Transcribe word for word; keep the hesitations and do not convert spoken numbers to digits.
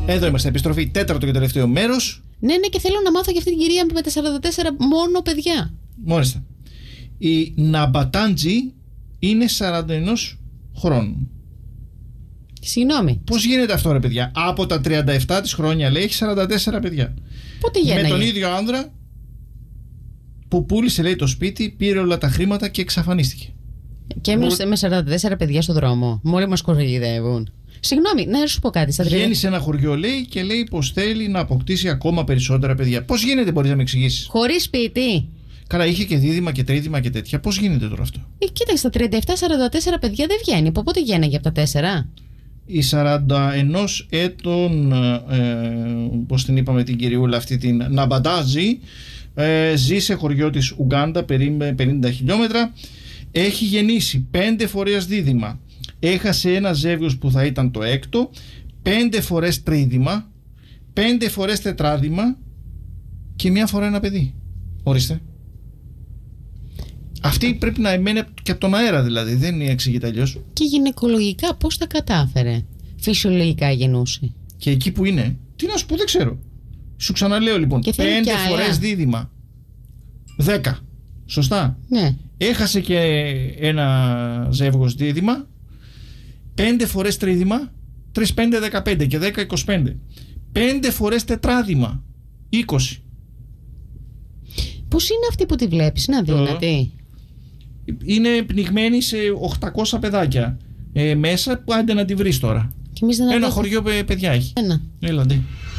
Εδώ είμαστε, επιστροφή, τέταρτο και τελευταίο μέρος. Ναι, ναι, και θέλω να μάθω για αυτή την κυρία με τα σαράντα τέσσερα μόνο παιδιά. Μάλιστα. Η Ναμπατάντζη είναι σαράντα ένα χρόνων. Συγγνώμη. Πώς γίνεται αυτό, ρε παιδιά? Από τα τριάντα επτά της χρόνια, λέει, έχει σαράντα τέσσερα παιδιά. Πότε γένναγε? Με τον ίδιο άνδρα που πούλησε, λέει, το σπίτι, πήρε όλα τα χρήματα και εξαφανίστηκε. Και έμεινε Μπορώ... με σαράντα τέσσερα παιδιά στον δρόμο. Μόλι μας κοροϊδεύουν. Συγγνώμη, να σου πω κάτι. Γέννησε ένα χωριό, λέει, και λέει πως θέλει να αποκτήσει ακόμα περισσότερα παιδιά. Πώς γίνεται, μπορείς να με εξηγήσεις? Χωρίς σπίτι. Καλά, είχε και δίδυμα και τρίδυμα και τέτοια. Πώς γίνεται τώρα αυτό? Ε, κοίταξε, στα τριάντα επτά σαράντα τέσσερα παιδιά δεν βγαίνει. Από πότε γένναγε από τα τέσσερα? Η σαράντα ένα έτων, ε, πώς την είπαμε την κυριούλα αυτή, την Ναμπατάζη, ε, ζει σε χωριό της Ουγκάντα, περίπου πενήντα χιλιόμετρα. Έχει γεννήσει πέντε φορές δίδυμα. Έχασε ένα ζεύγος που θα ήταν το έκτο, πέντε φορές τρίδυμα, πέντε φορές τετράδυμα και μια φορά ένα παιδί. Ορίστε. Αυτή πρέπει να εμένει και από τον αέρα, δηλαδή. Δεν εξηγείται αλλιώς. Και γυναικολογικά πώς τα κατάφερε? Φυσιολογικά γεννούσε. Και εκεί που είναι, τι να σου πω, δεν ξέρω. Σου ξαναλέω λοιπόν, πέντε φορές δίδυμα. Δέκα. Σωστά. Ναι. Έχασε και ένα ζεύγος δίδυμα. Πέντε φορές τρίδυμα. Τρεις πέντε δεκαπέντε και δέκα είκοσι πέντε. Πέντε φορές τετράδυμα. είκοσι. Πώς είναι αυτή που τη βλέπεις? Είναι αδύνατη. Είναι πνιγμένη σε οκτακόσια παιδάκια ε, μέσα, που άντε να τη βρεις τώρα. Και εμείς δεν ένα αδύνατη. χωριό παιδιά έχει. Ένα. Έλαντε.